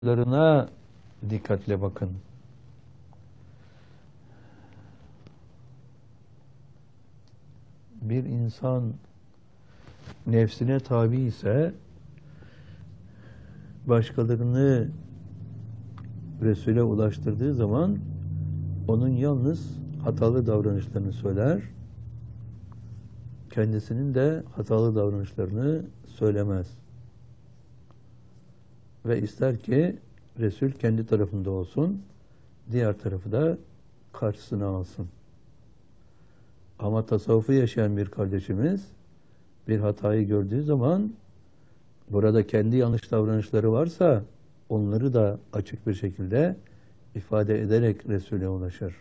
davranışlarına dikkatle bakın. Bir insan nefsine tabi ise başkalarını Resul'e ulaştırdığı zaman onun yalnız hatalı davranışlarını söyler, kendisinin de hatalı davranışlarını söylemez. Ve ister ki Resul kendi tarafında olsun, diğer tarafı da karşısına alsın. Ama tasavvufu yaşayan bir kardeşimiz bir hatayı gördüğü zaman burada kendi yanlış davranışları varsa onları da açık bir şekilde ifade ederek Resul'e ulaşır.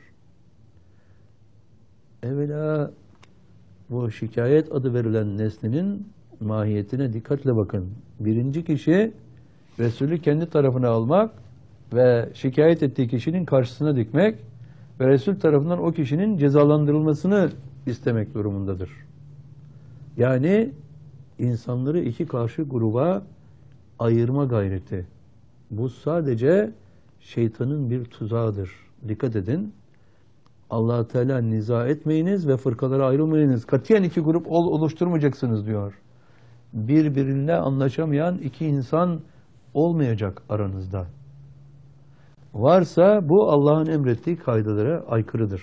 Evvela bu şikayet adı verilen nesnenin mahiyetine dikkatle bakın. Birinci kişi Resulü kendi tarafına almak ve şikayet ettiği kişinin karşısına dikmek ve Resul tarafından o kişinin cezalandırılmasını istemek durumundadır. Yani insanları iki karşı gruba ayırma gayreti. Bu sadece şeytanın bir tuzağıdır. Dikkat edin. Allah-u Teala niza etmeyiniz ve fırkalara ayrılmayınız. Katiyen iki grup oluşturmayacaksınız diyor. Birbiriyle anlaşamayan iki insan olmayacak aranızda. Varsa bu Allah'ın emrettiği kaidelere aykırıdır.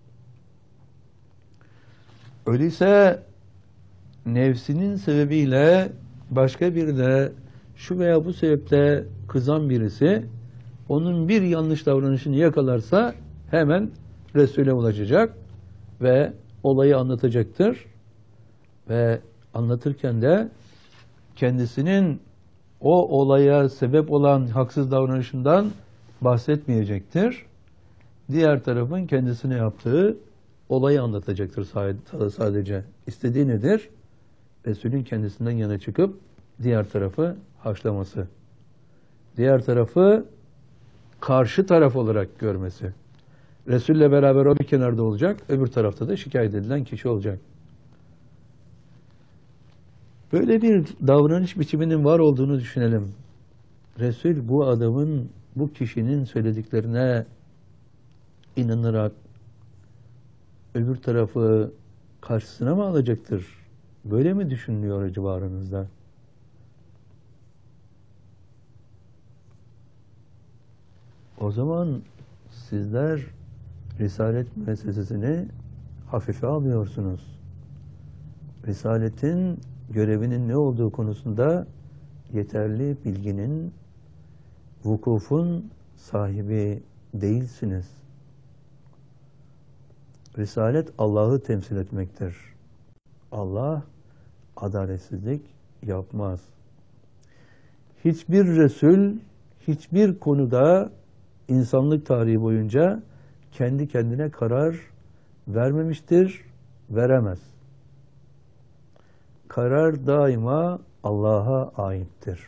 Öyleyse nefsinin sebebiyle başka birine şu veya bu sebeple kızan birisi onun bir yanlış davranışını yakalarsa hemen Resul'e ulaşacak ve olayı anlatacaktır. Ve anlatırken de kendisinin o olaya sebep olan haksız davranışından bahsetmeyecektir. Diğer tarafın kendisine yaptığı olayı anlatacaktır sadece. İstediği nedir? Resulün kendisinden yana çıkıp diğer tarafı haşlaması. Diğer tarafı karşı taraf olarak görmesi. Resul'le beraber o bir kenarda olacak, öbür tarafta da şikayet edilen kişi olacak. Böyle bir davranış biçiminin var olduğunu düşünelim. Resul bu adamın, bu kişinin söylediklerine inanarak öbür tarafı karşısına mı alacaktır? Böyle mi düşünülüyor acaba aranızda? O zaman sizler Risalet müessesesini hafife almıyorsunuz. Risaletin görevinin ne olduğu konusunda yeterli bilginin, vukufun sahibi değilsiniz. Risalet Allah'ı temsil etmektir. Allah adaletsizlik yapmaz. Hiçbir Resul, hiçbir konuda insanlık tarihi boyunca kendi kendine karar vermemiştir, veremez. Karar daima Allah'a aittir.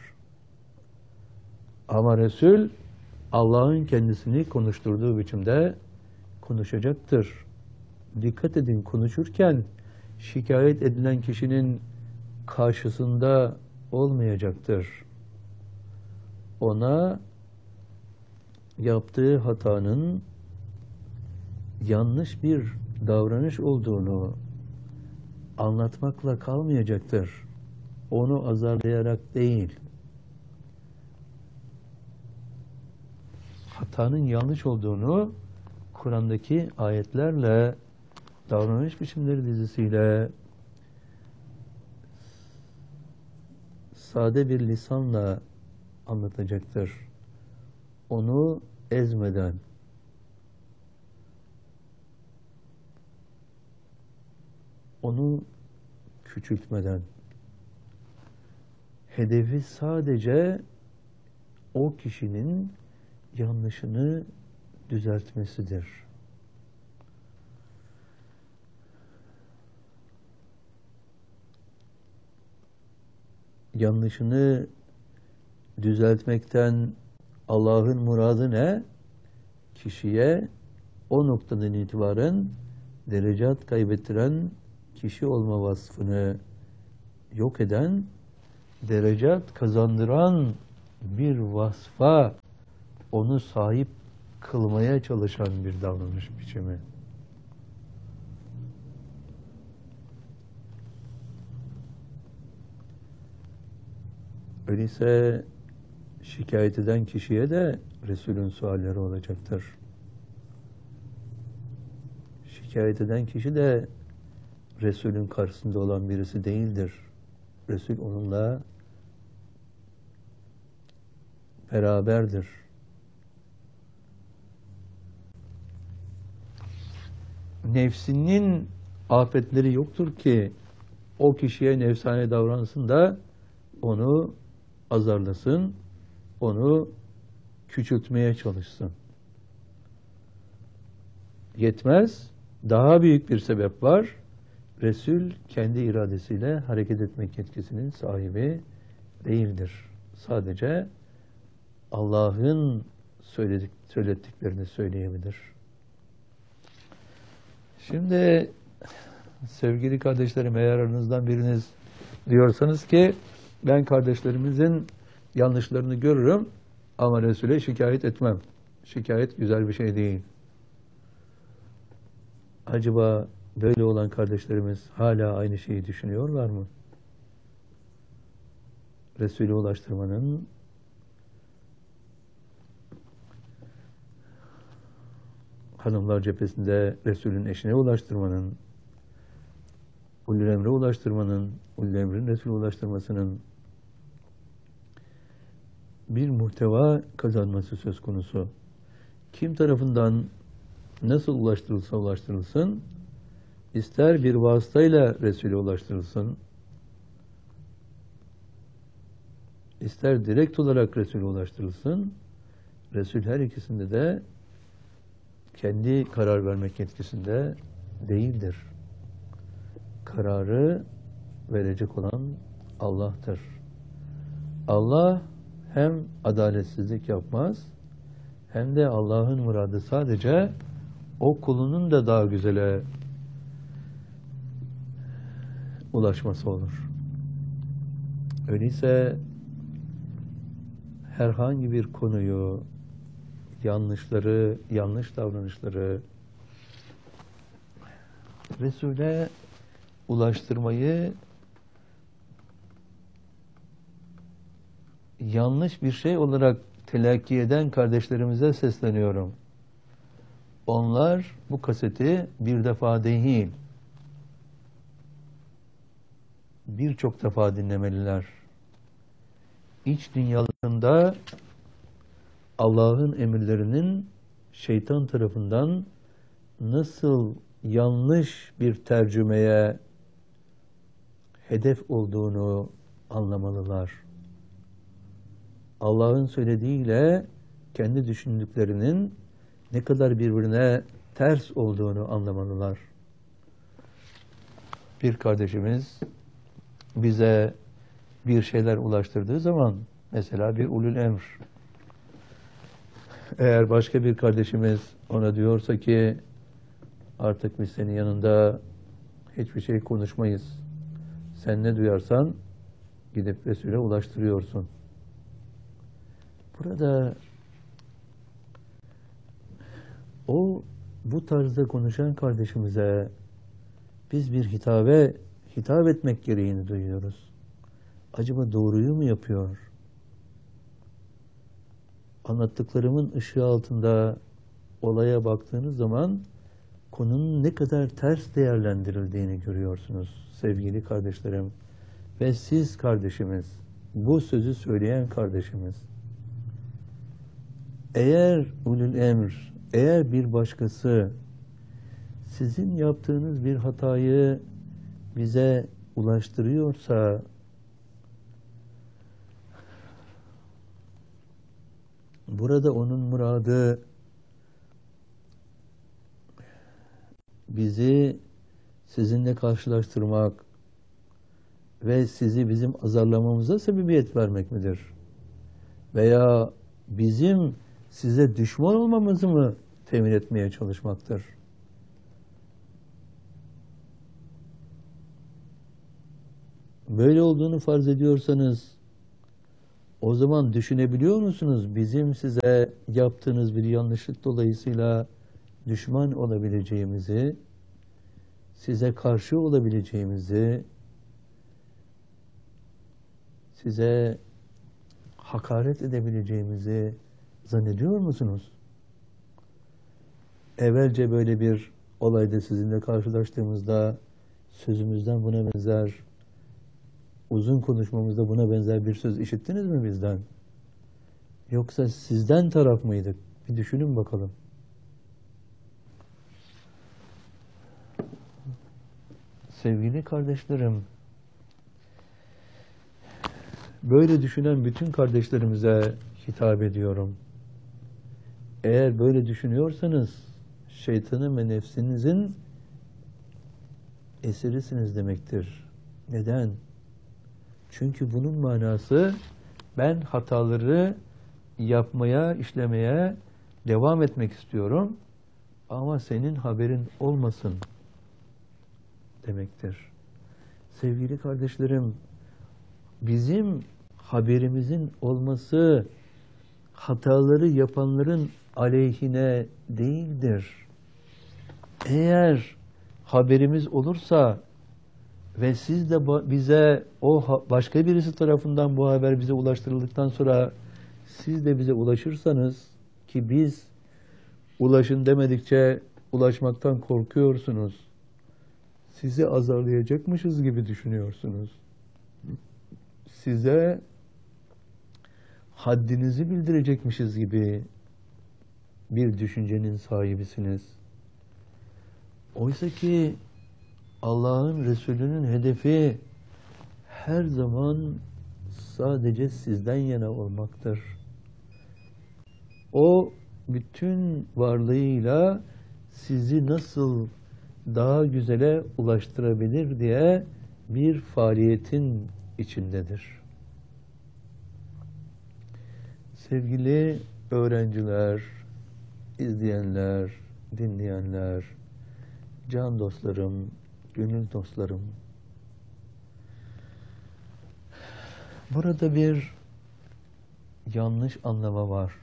Ama Resul Allah'ın kendisini konuşturduğu biçimde konuşacaktır. Dikkat edin, konuşurken şikayet edilen kişinin karşısında olmayacaktır. Ona yaptığı hatanın yanlış bir davranış olduğunu anlatmakla kalmayacaktır. Onu azarlayarak değil, hatanın yanlış olduğunu Kur'an'daki ayetlerle, davranış biçimleri dizisiyle, sade bir lisanla anlatacaktır. Onu ezmeden, onu küçültmeden, hedefi sadece o kişinin yanlışını düzeltmesidir. Yanlışını düzeltmekten Allah'ın muradı ne? Kişiye o noktadan itibaren derecat kaybettiren kişi olma vasfını yok eden, derecat kazandıran bir vasfa onu sahip kılmaya çalışan bir davranış biçimi. Öyleyse şikayet eden kişiye de Resul'ün sualleri olacaktır. Şikayet eden kişi de Resul'ün karşısında olan birisi değildir. Resul onunla beraberdir. Nefsinin afetleri yoktur ki o kişiye nefsane davransın da onu azarlasın, onu küçültmeye çalışsın. Yetmez, daha büyük bir sebep var. Resul kendi iradesiyle hareket etmek yetkisinin sahibi değildir. Sadece Allah'ın söylettiklerini söyleyebilir. Şimdi sevgili kardeşlerim, eğer aranızdan biriniz diyorsanız ki ben kardeşlerimizin yanlışlarını görürüm ama Resul'e şikayet etmem. Şikayet güzel bir şey değil. Acaba böyle olan kardeşlerimiz hala aynı şeyi düşünüyorlar mı? Resul'e ulaştırmanın hanımlar cephesinde Resul'ün eşine ulaştırmanın, ulul emre ulaştırmanın, ulul emrin Resul'e ulaştırmasının bir muhteva kazanması söz konusu. Kim tarafından nasıl ulaştırılsa ulaştırılsın, ister bir vasıtayla Resul'e ulaştırılsın, ister direkt olarak Resul'e ulaştırılsın, Resul her ikisinde de kendi karar vermek yetkisinde değildir. Kararı verecek olan Allah'tır. Allah hem adaletsizlik yapmaz, hem de Allah'ın muradı sadece o kulunun da daha güzele ulaşması olur. Öyleyse herhangi bir konuyu, yanlışları, yanlış davranışları Resul'e ulaştırmayı yanlış bir şey olarak telakki eden kardeşlerimize sesleniyorum. Onlar bu kaseti bir defa değil, birçok defa dinlemeliler. İç dünyalarında Allah'ın emirlerinin şeytan tarafından nasıl yanlış bir tercümeye hedef olduğunu anlamalılar. Allah'ın söylediğiyle kendi düşündüklerinin ne kadar birbirine ters olduğunu anlamalılar. Bir kardeşimiz bize bir şeyler ulaştırdığı zaman, mesela bir ulul emr, eğer başka bir kardeşimiz ona diyorsa ki artık biz senin yanında hiçbir şey konuşmayız, sen ne duyarsan gidip Resul'e ulaştırıyorsun. Burada bu tarzda konuşan kardeşimize biz bir hitap etmek gereğini duyuyoruz. Acaba doğruyu mu yapıyor? Anlattıklarımın ışığı altında olaya baktığınız zaman konunun ne kadar ters değerlendirildiğini görüyorsunuz sevgili kardeşlerim. Ve siz kardeşimiz, bu sözü söyleyen kardeşimiz, eğer ulul emr, eğer bir başkası sizin yaptığınız bir hatayı bize ulaştırıyorsa, burada onun muradı bizi sizinle karşılaştırmak ve sizi bizim azarlamamıza sebebiyet vermek midir? Veya bizim size düşman olmamızı mı temin etmeye çalışmaktır? Böyle olduğunu farz ediyorsanız O zaman düşünebiliyor musunuz? Bizim size yaptığınız bir yanlışlık dolayısıyla düşman olabileceğimizi, size karşı olabileceğimizi, size hakaret edebileceğimizi zannediyor musunuz? Evvelce böyle bir olayda sizinle karşılaştığımızda sözümüzden buna benzer, uzun konuşmamızda buna benzer bir söz işittiniz mi bizden? Yoksa sizden taraf mıydık? Bir düşünün bakalım. Sevgili kardeşlerim, böyle düşünen bütün kardeşlerimize hitap ediyorum. Eğer böyle düşünüyorsanız, şeytanın ve nefsinizin esirisiniz demektir. Neden? Çünkü bunun manası, ben hataları yapmaya, işlemeye devam etmek istiyorum ama senin haberin olmasın demektir. Sevgili kardeşlerim, bizim haberimizin olması hataları yapanların aleyhine değildir. Eğer haberimiz olursa ve siz de bize başka birisi tarafından bu haber bize ulaştırıldıktan sonra siz de bize ulaşırsanız, ki biz ulaşın demedikçe ulaşmaktan korkuyorsunuz, sizi azarlayacakmışız gibi düşünüyorsunuz. Size haddinizi bildirecekmişiz gibi bir düşüncenin sahibisiniz. Oysa ki Allah'ın Resulü'nün hedefi her zaman sadece sizden yana olmaktır. O bütün varlığıyla sizi nasıl daha güzele ulaştırabilir diye bir faaliyetin içindedir. Sevgili öğrenciler, izleyenler, dinleyenler, can dostlarım, gönül dostlarım, burada bir yanlış anlama var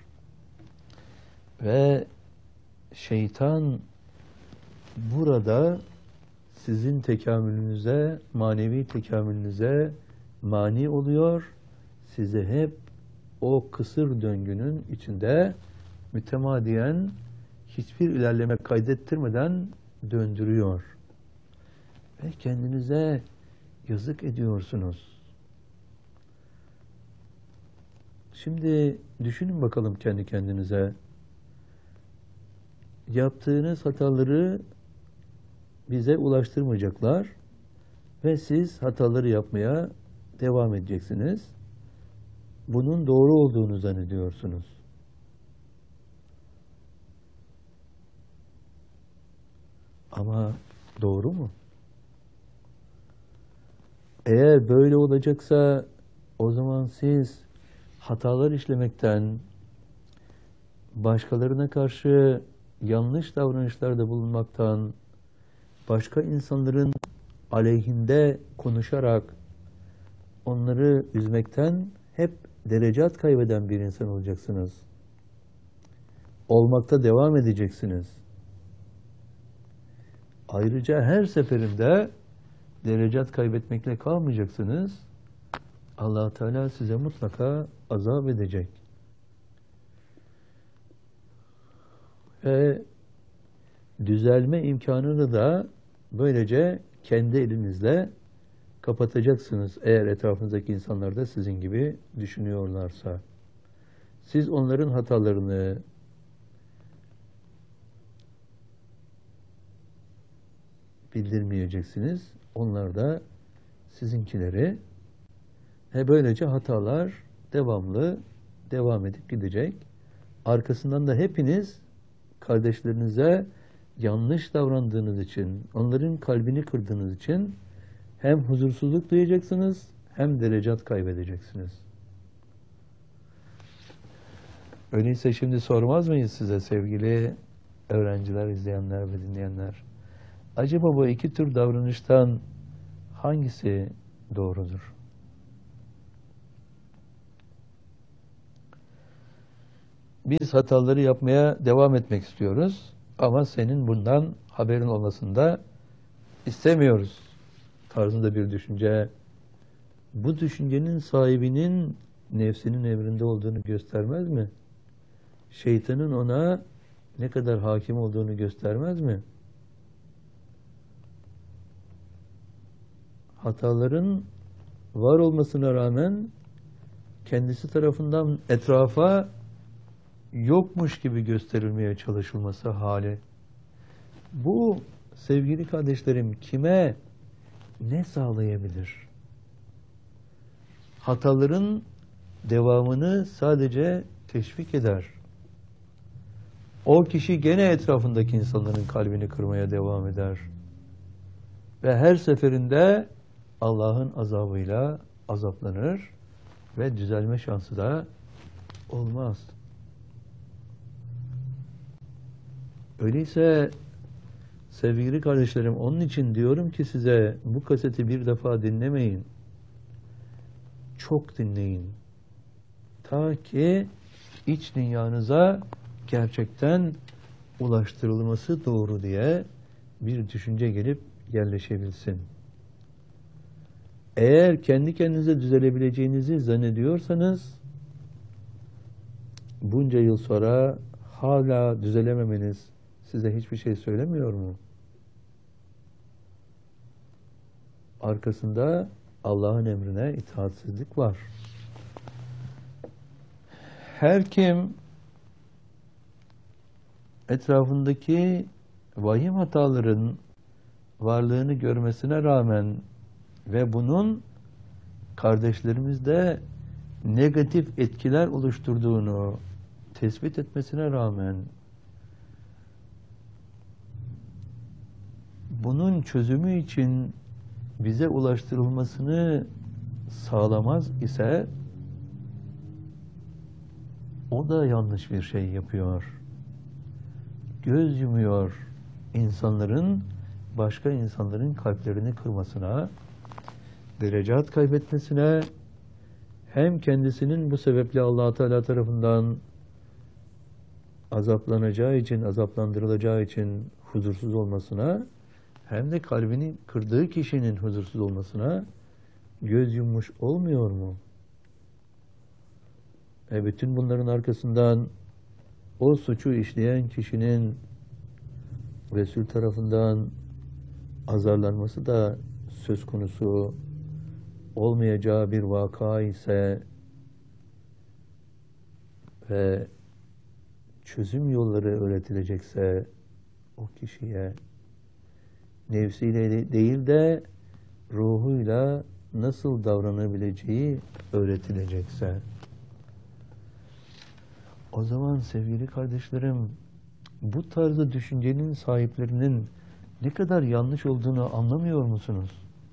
ve şeytan burada sizin tekamülünüze, manevi tekamülünüze mani oluyor, sizi hep o kısır döngünün içinde mütemadiyen hiçbir ilerleme kaydettirmeden döndürüyor. Ve kendinize yazık ediyorsunuz. Şimdi düşünün bakalım kendi kendinize. Yaptığınız hataları bize ulaştırmayacaklar ve siz hataları yapmaya devam edeceksiniz. Bunun doğru olduğunu zannediyorsunuz. Ama doğru mu? Eğer böyle olacaksa o zaman siz hatalar işlemekten, başkalarına karşı yanlış davranışlarda bulunmaktan, başka insanların aleyhinde konuşarak onları üzmekten hep derecat kaybeden bir insan olacaksınız. Olmakta devam edeceksiniz. Ayrıca her seferinde derecat kaybetmekle kalmayacaksınız. Allah Teala size mutlaka azap edecek. Ve düzelme imkanını da böylece kendi elinizle kapatacaksınız, eğer etrafınızdaki insanlar da sizin gibi düşünüyorlarsa. Siz onların hatalarını bildirmeyeceksiniz. Onlar da sizinkileri. Böylece hatalar devamlı devam edip gidecek. Arkasından da hepiniz kardeşlerinize yanlış davrandığınız için, onların kalbini kırdığınız için hem huzursuzluk duyacaksınız, hem derecat kaybedeceksiniz. Öyleyse şimdi sormaz mıyız size sevgili öğrenciler, izleyenler ve dinleyenler? Acaba bu iki tür davranıştan hangisi doğrudur? Biz hataları yapmaya devam etmek istiyoruz ama senin bundan haberin olmasını da istemiyoruz tarzında bir düşünce. Bu düşüncenin sahibinin nefsinin emrinde olduğunu göstermez mi? Şeytanın ona ne kadar hakim olduğunu göstermez mi? Hataların var olmasına rağmen kendisi tarafından etrafa yokmuş gibi gösterilmeye çalışılması hali. Bu sevgili kardeşlerim kime ne sağlayabilir? Hataların devamını sadece teşvik eder. O kişi gene etrafındaki insanların kalbini kırmaya devam eder. Ve her seferinde Allah'ın azabıyla azaplanır ve düzelme şansı da olmaz. Öyleyse sevgili kardeşlerim, onun için diyorum ki size bu kaseti bir defa dinlemeyin. Çok dinleyin. Ta ki iç dünyanıza gerçekten ulaştırılması doğru diye bir düşünce gelip yerleşebilsin. Eğer kendi kendinize düzelebileceğinizi zannediyorsanız bunca yıl sonra hala düzelememeniz size hiçbir şey söylemiyor mu? Arkasında Allah'ın emrine itaatsizlik var. Her kim etrafındaki vahim hataların varlığını görmesine rağmen ve bunun kardeşlerimizde negatif etkiler oluşturduğunu tespit etmesine rağmen bunun çözümü için bize ulaştırılmasını sağlamaz ise o da yanlış bir şey yapıyor. Göz yumuyor insanların başka insanların kalplerini kırmasına, derecat kaybetmesine, hem kendisinin bu sebeple Allah Teala tarafından azaplanacağı için, azaplandırılacağı için huzursuz olmasına, hem de kalbini kırdığı kişinin huzursuz olmasına göz yummuş olmuyor mu? Bütün bunların arkasından o suçu işleyen kişinin Resul tarafından azarlanması da söz konusu olmayacağı bir vaka ise ve çözüm yolları öğretilecekse o kişiye nefsiyle değil de ruhuyla nasıl davranabileceği öğretilecekse o zaman sevgili kardeşlerim bu tarzda düşüncenin sahiplerinin ne kadar yanlış olduğunu anlamıyor musunuz?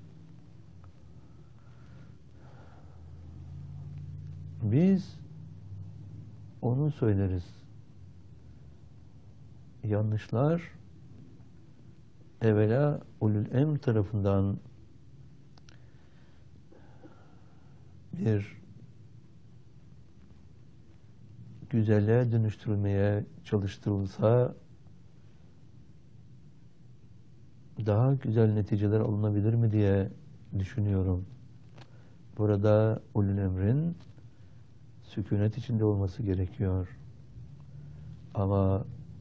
Biz onu söyleriz. Yanlışlar evvela ulul emr tarafından bir güzelliğe dönüştürülmeye çalıştırılsa daha güzel neticeler alınabilir mi diye düşünüyorum. Burada ulul emrin sükunet içinde olması gerekiyor. Ama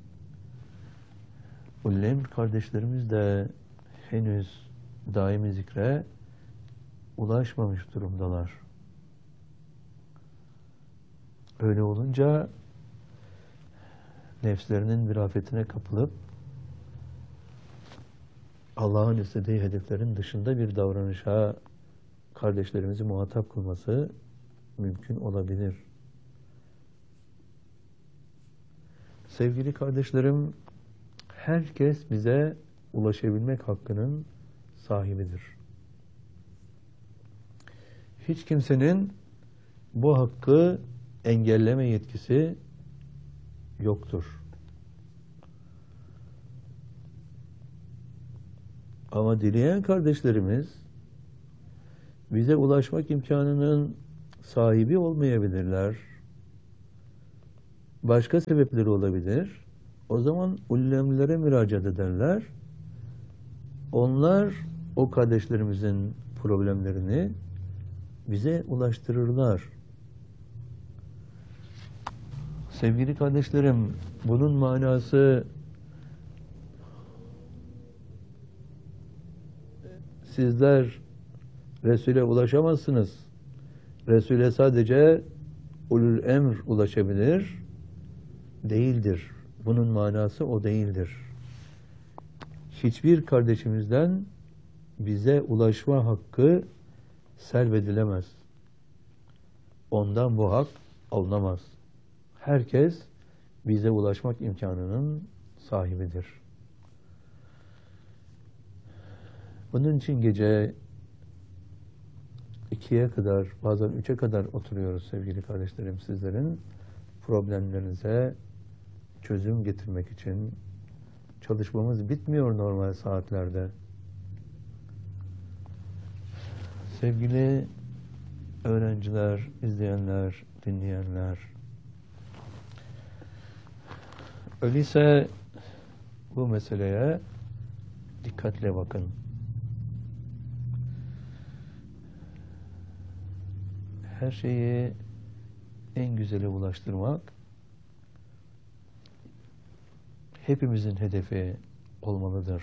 ulul emr kardeşlerimiz de henüz daimi zikre ulaşmamış durumdalar. Öyle olunca nefslerinin bir afetine kapılıp Allah'ın istediği hedeflerin dışında bir davranışa kardeşlerimizi muhatap kılması mümkün olabilir. Sevgili kardeşlerim, herkes bize ulaşabilmek hakkının sahibidir. Hiç kimsenin bu hakkı engelleme yetkisi yoktur. Ama dileyen kardeşlerimiz bize ulaşmak imkanının sahibi olmayabilirler. başka sebepleri olabilir. O zaman ulemlere müracaat ederler. Onlar o kardeşlerimizin problemlerini bize ulaştırırlar. Sevgili kardeşlerim, bunun manası sizler Resul'e ulaşamazsınız. Resul'e sadece ulul emr ulaşabilir, değildir. Bunun manası o değildir. Hiçbir kardeşimizden bize ulaşma hakkı selvedilemez. Ondan bu hak alınamaz. Herkes bize ulaşmak imkanının sahibidir. Bunun için gece 2'ye kadar, bazen 3'e kadar oturuyoruz sevgili kardeşlerim, sizlerin problemlerinize çözüm getirmek için. Çalışmamız bitmiyor normal saatlerde. Sevgili öğrenciler, izleyenler, dinleyenler, öyleyse bu meseleye dikkatle bakın. Her şeyi en güzele ulaştırmak hepimizin hedefi olmalıdır.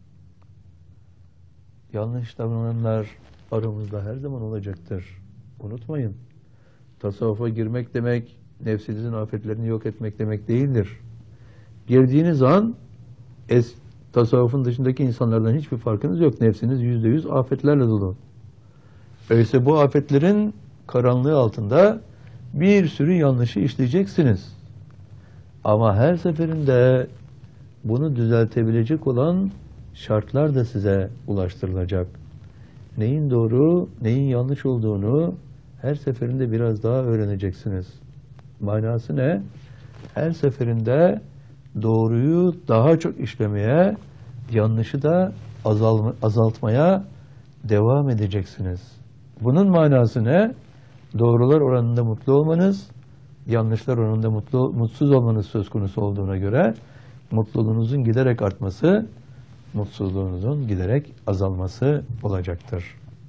Yanlış davrananlar aramızda her zaman olacaktır. Unutmayın. Tasavvufa girmek demek, nefsinizin afetlerini yok etmek demek değildir. Girdiğiniz an tasavvufun dışındaki insanlardan hiçbir farkınız yok. Nefsiniz %100 afetlerle dolu. Öyleyse bu afetlerin karanlığı altında bir sürü yanlışı işleyeceksiniz. Ama her seferinde bunu düzeltebilecek olan şartlar da size ulaştırılacak. Neyin doğru, neyin yanlış olduğunu her seferinde biraz daha öğreneceksiniz. Manası ne? Her seferinde doğruyu daha çok işlemeye, yanlışı da azaltmaya devam edeceksiniz. Bunun manası ne? Doğrular oranında mutlu olmanız, yanlışlar oranında mutsuz olmanız söz konusu olduğuna göre mutluluğunuzun giderek artması, mutsuzluğunuzun giderek azalması olacaktır.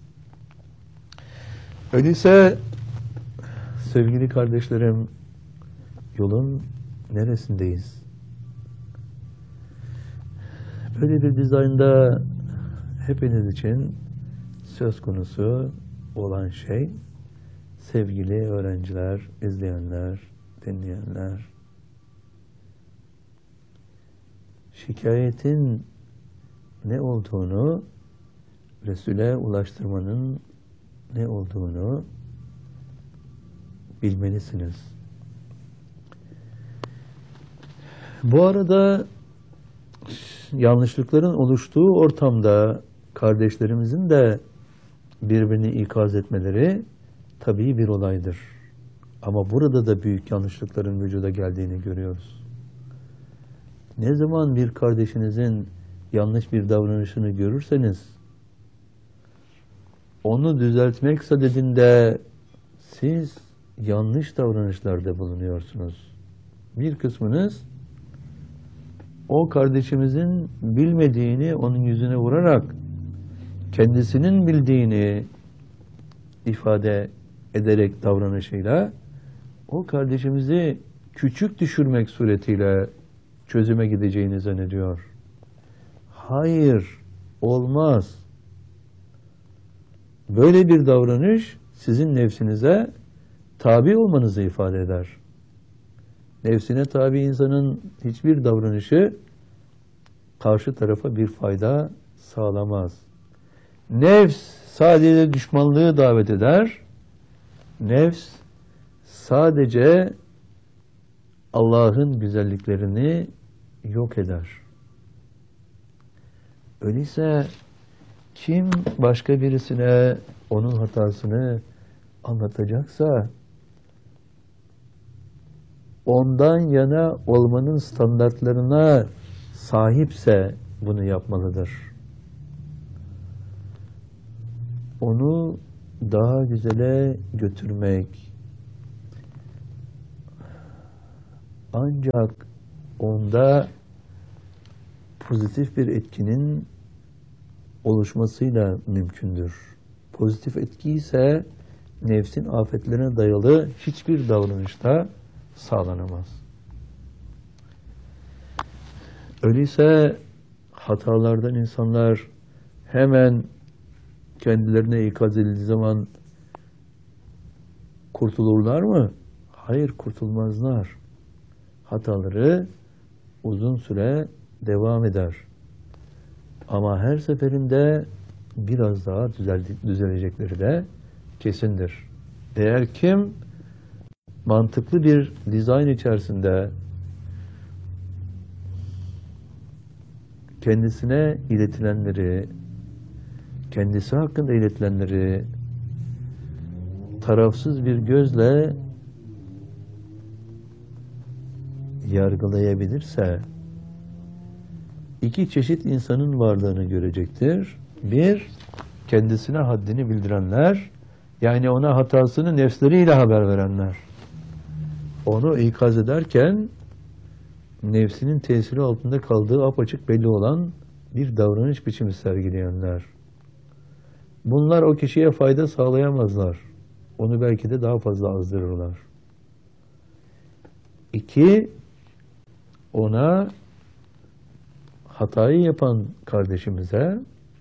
Öyleyse sevgili kardeşlerim, yolun neresindeyiz? Böyle bir dizaynda hepiniz için söz konusu olan şey, sevgili öğrenciler, izleyenler, dinleyenler, şikayetin ne olduğunu, Resul'e ulaştırmanın ne olduğunu bilmelisiniz. Bu arada yanlışlıkların oluştuğu ortamda kardeşlerimizin de birbirini ikaz etmeleri tabii bir olaydır. Ama burada da büyük yanlışlıkların vücuda geldiğini görüyoruz. Ne zaman bir kardeşinizin yanlış bir davranışını görürseniz, onu düzeltmek sadedinde siz yanlış davranışlarda bulunuyorsunuz. Bir kısmınız o kardeşimizin bilmediğini onun yüzüne vurarak kendisinin bildiğini ifade ederek davranışıyla o kardeşimizi küçük düşürmek suretiyle çözüme gideceğini zannediyor. Hayır, olmaz. Böyle bir davranış sizin nefsinize tabi olmanızı ifade eder. Nefsine tabi insanın hiçbir davranışı karşı tarafa bir fayda sağlamaz. Nefs sadece düşmanlığı davet eder. Nefs sadece Allah'ın güzelliklerini yok eder. Öyleyse kim başka birisine onun hatasını anlatacaksa ondan yana olmanın standartlarına sahipse bunu yapmalıdır. Onu daha güzele götürmek, ancak onda pozitif bir etkinin oluşmasıyla mümkündür. Pozitif etki ise nefsin afetlerine dayalı hiçbir davranışta sağlanamaz. Öyleyse hatalardan insanlar hemen kendilerine ikaz edildiği zaman kurtulurlar mı? Hayır, kurtulmazlar. Hataları uzun süre devam eder. Ama her seferinde biraz daha düzelecekleri de kesindir. Eğer kim mantıklı bir dizayn içerisinde kendisine iletilenleri, kendisi hakkında iletilenleri tarafsız bir gözle yargılayabilirse iki çeşit insanın varlığını görecektir. Bir, kendisine haddini bildirenler, yani ona hatasını nefsleriyle haber verenler. Onu ikaz ederken nefsinin tesiri altında kaldığı apaçık belli olan bir davranış biçimi sergileyenler. Bunlar o kişiye fayda sağlayamazlar. Onu belki de daha fazla azdırırlar. İki, ona hatayı yapan kardeşimize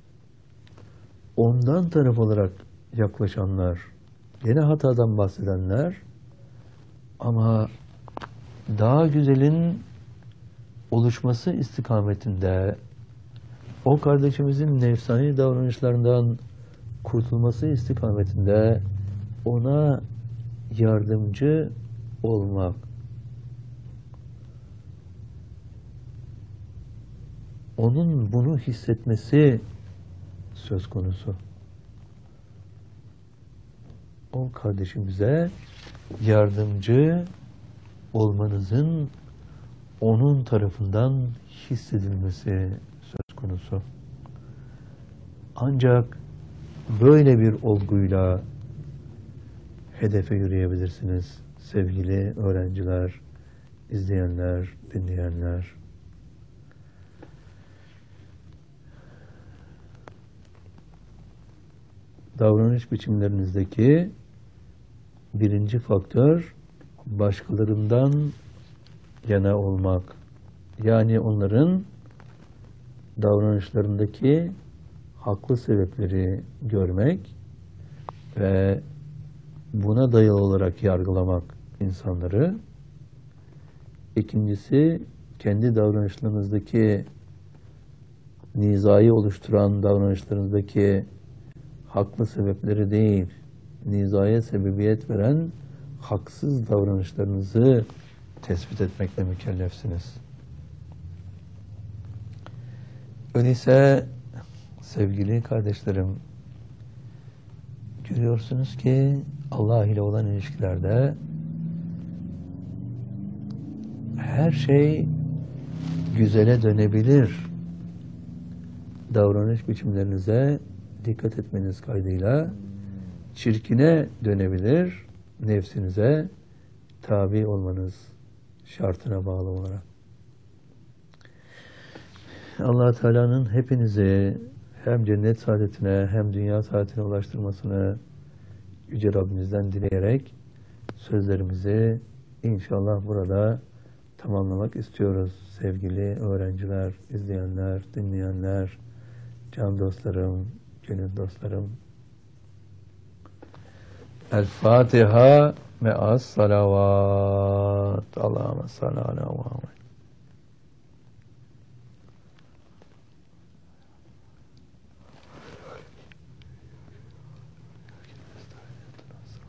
ondan taraf olarak yaklaşanlar, yine hatadan bahsedenler ama daha güzelin oluşması istikametinde o kardeşimizin nefsani davranışlarından kurtulması istikametinde ona yardımcı olmak. Onun bunu hissetmesi söz konusu. O kardeşimize yardımcı olmanızın onun tarafından hissedilmesi söz konusu. Ancak böyle bir olguyla hedefe yürüyebilirsiniz sevgili öğrenciler, izleyenler, dinleyenler. Davranış biçimlerinizdeki birinci faktör başkalarından yana olmak. Yani onların davranışlarındaki haklı sebepleri görmek ve buna dayalı olarak yargılamak insanları. İkincisi, kendi davranışlarınızdaki nizayı oluşturan davranışlarınızdaki haklı sebepleri değil, nizaya sebebiyet veren haksız davranışlarınızı tespit etmekle mükellefsiniz. Öyleyse sevgili kardeşlerim, görüyorsunuz ki Allah ile olan ilişkilerde her şey güzele dönebilir. Davranış biçimlerinize dikkat etmeniz kaydıyla çirkine dönebilir, nefsinize tabi olmanız şartına bağlı olarak. Allah Teala'nın hepinizi hem cennet saadetine hem dünya saadetine ulaştırmasını Yüce Rabbimizden dileyerek sözlerimizi inşallah burada tamamlamak istiyoruz. Sevgili öğrenciler, izleyenler, dinleyenler, can dostlarım, gönül dostlarım. El Fatiha me'as salavat. Allahümme salli ala Muhammed.